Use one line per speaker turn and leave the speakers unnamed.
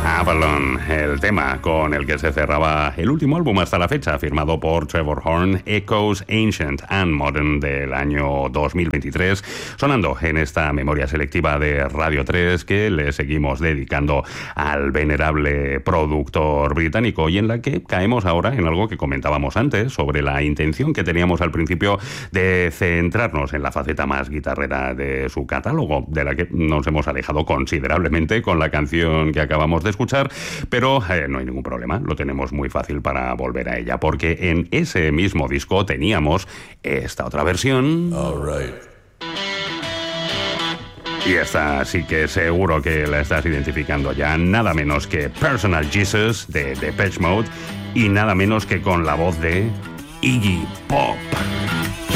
Avalon, el tema con el que se cerraba el último álbum hasta la fecha, firmado por Trevor Horn, Echoes Ancient and Modern del año 2023, sonando en esta memoria selectiva de Radio 3 que le seguimos dedicando al venerable productor británico y en la que caemos ahora en algo que comentábamos antes sobre la intención que teníamos al principio de centrarnos en la faceta más guitarrera de su catálogo, de la que nos hemos alejado considerablemente con la canción que acabamos de escuchar, pero no hay ningún problema, lo tenemos muy fácil para volver a ella, porque en ese mismo disco teníamos esta otra versión.
All right.
Y esta sí que seguro que la estás identificando ya, nada menos que Personal Jesus de Depeche Mode y nada menos que con la voz de Iggy Pop.